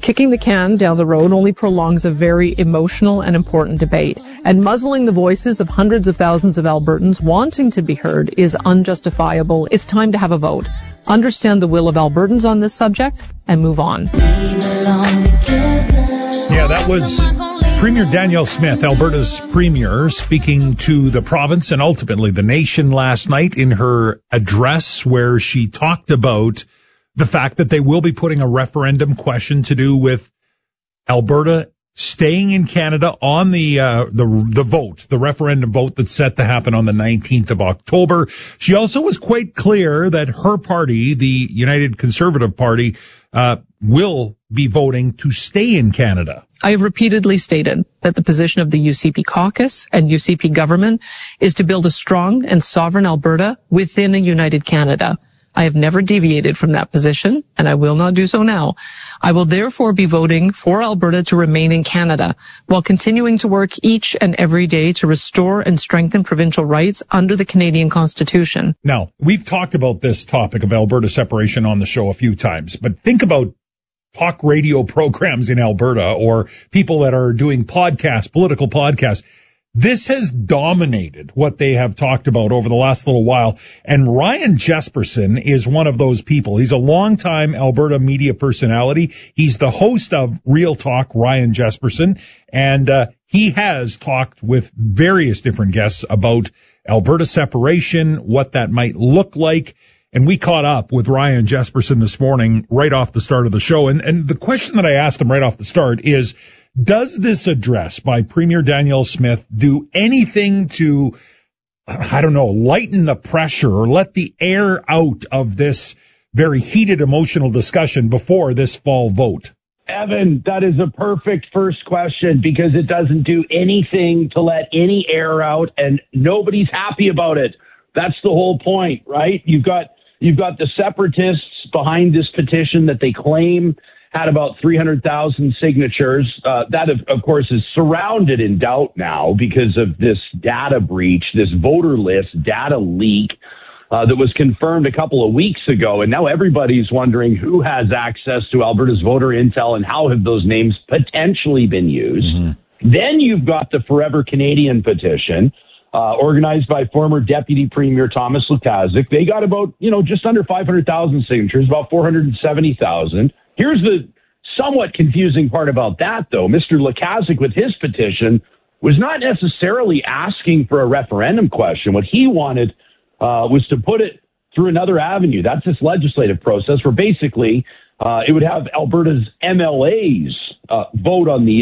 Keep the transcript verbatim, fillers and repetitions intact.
Kicking the can down the road only prolongs a very emotional and important debate, and muzzling the voices of hundreds of thousands of Albertans wanting to be heard is unjustifiable. It's time to have a vote. Understand the will of Albertans on this subject and move on. Yeah, that was Premier Danielle Smith, Alberta's premier, speaking to the province and ultimately the nation last night in her address, where she talked about the fact that they will be putting a referendum question to do with Alberta staying in Canada on the uh, the the vote, the referendum vote that's set to happen on the nineteenth of October. She also was quite clear that her party, the United Conservative Party, uh, will be voting to stay in Canada. I have repeatedly stated that the position of the U C P caucus and U C P government is to build a strong and sovereign Alberta within a united Canada. I have never deviated from that position, and I will not do so now. I will therefore be voting for Alberta to remain in Canada, while continuing to work each and every day to restore and strengthen provincial rights under the Canadian Constitution. Now, we've talked about this topic of Alberta separation on the show a few times, but think about talk radio programs in Alberta or people that are doing podcasts, political podcasts. This has dominated what they have talked about over the last little while. And Ryan Jesperson is one of those people. He's a longtime Alberta media personality. He's the host of Real Talk, Ryan Jesperson. And uh, he has talked with various different guests about Alberta separation, what that might look like. And we caught up with Ryan Jesperson this morning right off the start of the show. And, and the question that I asked him right off the start is, does this address by Premier Danielle Smith do anything to, I don't know, lighten the pressure or let the air out of this very heated emotional discussion before this fall vote? Evan, that is a perfect first question, because it doesn't do anything to let any air out, and nobody's happy about it. That's the whole point, right? You've got you've got the separatists behind this petition that they claim had about three hundred thousand signatures. Uh, that, of, of course, is surrounded in doubt now because of this data breach, this voter list data leak uh, that was confirmed a couple of weeks ago. And now everybody's wondering who has access to Alberta's voter intel and how have those names potentially been used. Mm-hmm. Then you've got the Forever Canadian petition, uh, organized by former Deputy Premier Thomas Lukaszuk. They got about, you know, just under five hundred thousand signatures, about four hundred seventy thousand. Here's the somewhat confusing part about that, though. Mister Lukaszuk, with his petition, was not necessarily asking for a referendum question. What he wanted uh, was to put it through another avenue. That's this legislative process where basically uh, it would have Alberta's M L As uh, vote on the